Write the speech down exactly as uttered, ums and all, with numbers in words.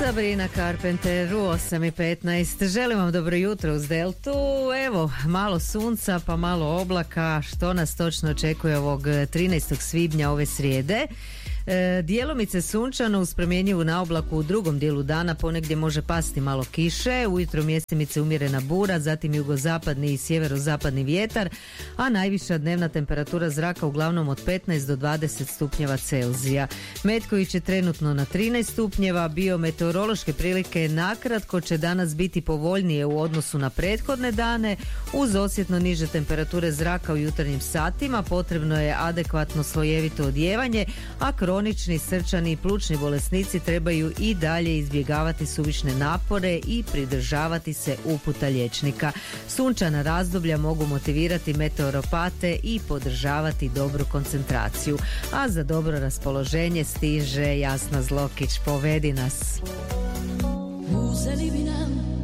Sabrina Carpenter u osam i petnaest. Želim vam dobro jutro uz Deltu. Evo, malo sunca pa malo oblaka. Što nas točno očekuje ovog trinaestog svibnja ove srijede? E, dijelomice sunčano uz promjenjivu na oblaku u drugom dijelu dana, ponegdje može pasti malo kiše, ujutro mjestimice umjerena bura, zatim jugozapadni i sjeverozapadni vjetar, a najviša dnevna temperatura zraka uglavnom od petnaest do dvadeset stupnjeva Celzija. Metković je trenutno na trinaest stupnjeva, biometeorološke prilike nakratko će danas biti povoljnije u odnosu na prethodne dane, uz osjetno niže temperature zraka u jutarnjim satima potrebno je adekvatno slojevito odijevanje, a kronični, srčani i plućni bolesnici trebaju i dalje izbjegavati suvišne napore i pridržavati se uputa liječnika. Sunčana razdoblja mogu motivirati meteoropate i podržavati dobru koncentraciju. A za dobro raspoloženje stiže Jasna Zlokić. Povedi nas. Uzeli bi nam